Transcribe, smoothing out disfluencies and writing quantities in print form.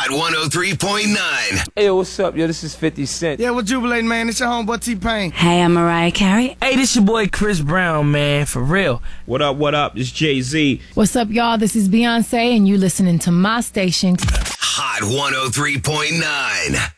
Hot 103.9. Hey, what's up, yo? This is 50 Cent. Yeah, we're jubilating, man. It's your homeboy T-Pain. Hey, I'm Mariah Carey. Hey, this your boy Chris Brown, man, for real. What up, it's Jay-Z. What's up, y'all? This is Beyonce, and you listening to my station. Hot 103.9.